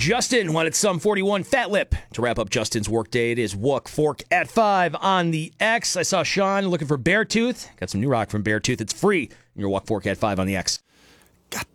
Justin wanted some 41 Fat Lip. To wrap up Justin's workday, it is Wook Fork at 5 on the X. I saw Sean looking for Beartooth. Got some new rock from Beartooth. It's free in your Wook Fork at 5 on the X. God